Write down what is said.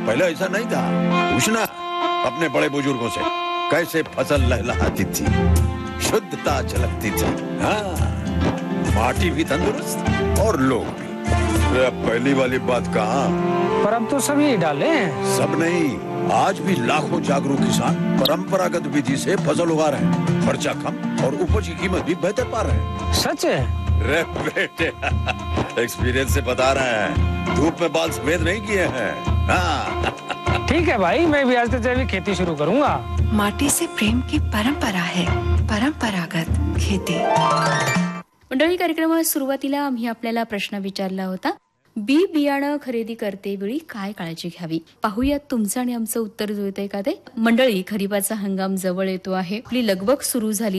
पहले ऐसा नहीं था। पूछना अपने बड़े बुजुर्गों से कैसे फसल लहलहाती थी, शुद्धता झलकती थी। हाँ, माटी भी तंदुरुस्त और लोग भी। अरे पहली वाली बात कहाँ, पर अब तो सभी डाले हैं। सब नहीं, आज भी लाखों जागरूक किसान परंपरागत विधि से फसल उगा रहे हैं। खर्चा कम और उपज की कीमत भी बेहतर पा रहे हैं। सच है? रे बेटे एक्सपीरियंस से बता रहे हैं, धूप में बाल सफेद नहीं किए हैं। हाँ। ठीक है भाई, मैं भी आज से जैविक खेती शुरू करूंगा। माटी से प्रेम की परंपरा है, परंपरागत खेती। मंडळी, कार्यक्रमात सुरुवातीला आम्ही आपल्याला प्रश्न विचारला होता, बी बियाणं खरेदी करते वेळी काय काळजी घ्यावी? पाहूयात तुमचं आणि आमचं उत्तर जुळतंय का ते. मंडळी, खरीपाचा हंगाम जवळ येतो आहे. आपली लगबग सुरू झाली